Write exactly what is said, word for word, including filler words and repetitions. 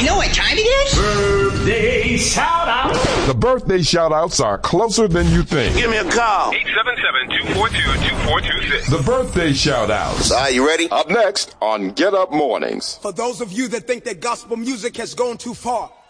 You know what time it is? Birthday shout-out. The birthday shout-outs are closer than you think. Give me a call. eight seven seven, two four two, two four two six. The birthday shout-outs. All right, you ready? Up next on Get Up Mornings. For those of you that think that gospel music has gone too far,